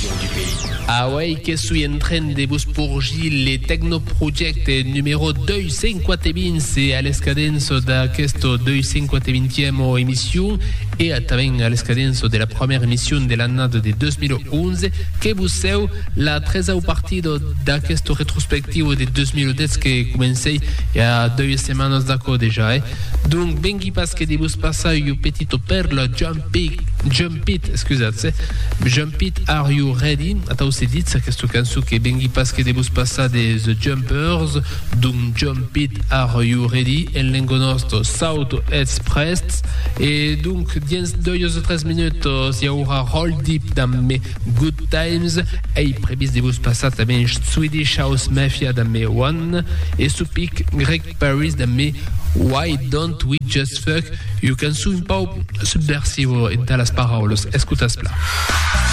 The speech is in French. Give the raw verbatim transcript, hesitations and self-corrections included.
passion du pays. Ah ouais, que suis en train de vous pourgir le Technoproject numéro duecentovinti à l'escadenzo d'aquesta duecentoventième émission et també à l'escadenzo de la première émission de l'année de deux mille onze que vous savez la treizième partie d'aquesta rétrospective de deux mille dix que commençait il y a deux semaines d'accord déjà. Eh? Donc, ben qui passe que de vous passer un petit perle Jump It, Jump It, scusate, Jump It, Are You Ready? Attends, c'est dit, c'est cette chanson que ben qui passe que de vous passer des The Jumpers, donc Jump It, Are You Ready? En lengo nostro South Express. Et donc, dans deux ou trois minutes, il y aura Roll Deep dans mes Good Times. Et prévis de vous passer também Swedish House Mafia dans mes One. Et Supic Greg Paris dans mes Why Don't We Just Fuck? You can soon pau subversivo en talas parolas. Escutas pla.